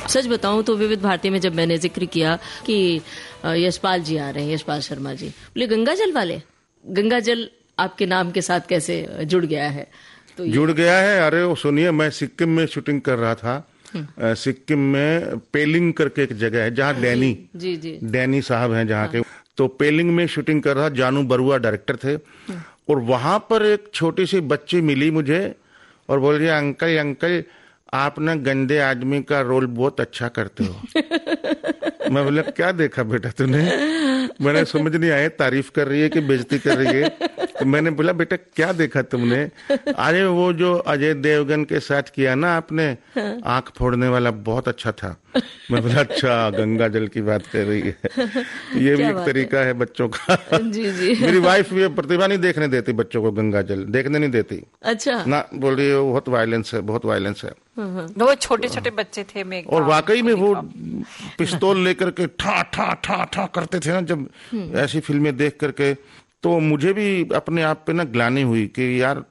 सच बताऊं तो विविध भारती में जब मैंने जिक्र किया कि यशपाल जी आ रहे हैं, यशपाल शर्मा जी, बोले गंगा जल वाले, गंगा जल आपके नाम के साथ कैसे जुड़ गया है? तो जुड़ गया है। अरे वो सुनिए, मैं सिक्किम में शूटिंग कर रहा था। सिक्किम में पेलिंग करके एक जगह है जहाँ डैनी जी डैनी साहब हैं जहाँ के, तो पेलिंग में शूटिंग कर रहा। जानू बरुआ डायरेक्टर थे और वहां पर एक छोटी सी बच्ची मिली मुझे और बोल रही, अंकल अंकल आप ना गंदे आदमी का रोल बहुत अच्छा करते हो। मैं बोला क्या देखा बेटा तूने? मैंने समझ नहीं आया तारीफ कर रही है कि बेइज्जती कर रही है। तो मैंने बोला बेटा क्या देखा तुमने? अरे वो जो अजय देवगन के साथ किया ना आपने, आंख फोड़ने वाला, बहुत अच्छा था। मैं बोला अच्छा गंगा जल की बात कर रही है। ये भी एक तरीका है बच्चों का। जी मेरी वाइफ भी प्रतिभा नहीं देखने देती बच्चों को, गंगा जल देखने नहीं देती। अच्छा ना, बोल रही है बहुत वायलेंस है, बहुत वायलेंस है। वो छोटे छोटे बच्चे थे में, और वाकई में वो पिस्तौल लेकर के ठा ठा ठा ठा करते थे ना, जब ऐसी फिल्में देख करके तो मुझे भी अपने आप पे ना ग्लानि हुई कि यार